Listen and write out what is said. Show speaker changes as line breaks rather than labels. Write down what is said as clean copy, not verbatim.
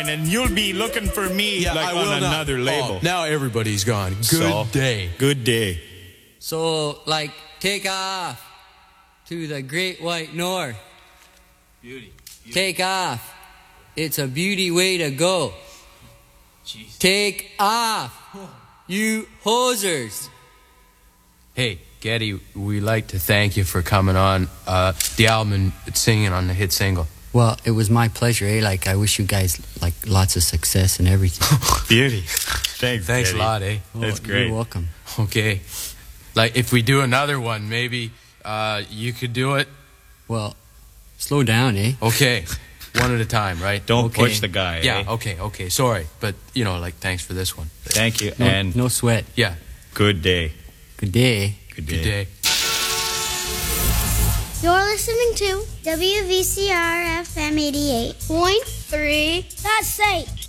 And you'll be looking for me like on another label.
Now everybody's gone. Good day.
Good day.
So, like, take off to the great white north.
Beauty.
Take off. It's a beauty way to go.
Jeez.
Take off, you hosers.
Hey, Geddy, we'd like to thank you for coming on the album and singing on the hit single.
Well, it was my pleasure, eh? Like, I wish you guys, like, lots of success and everything.
Beauty. Thanks
a lot, eh?
That's great.
You're welcome.
Okay. Like, if we do another one, maybe you could do it.
Well, slow down, eh?
Okay. One at a time, right?
Don't push the guy,
Yeah,
eh?
okay. Sorry. But, like, thanks for this one.
Thank you.
No,
and
no sweat.
Yeah.
good day.
Good day.
Good day.
Good day.
You're listening to WVCR FM 88.3. That's safe.